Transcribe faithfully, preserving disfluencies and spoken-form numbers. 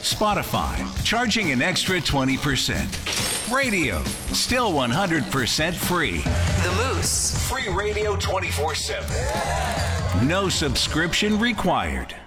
Spotify, charging an extra twenty percent. Radio, still one hundred percent free. The Moose. Free radio twenty-four seven. No subscription required.